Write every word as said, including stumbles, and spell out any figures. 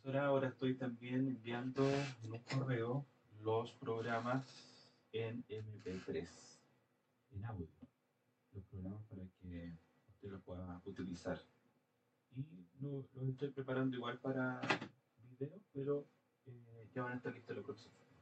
profesora, ahora estoy también enviando en un correo los programas en M P tres, en audio, los programas para que usted los pueda utilizar. Y lo, lo estoy preparando igual para video, pero eh, ya van a estar listos los próximos.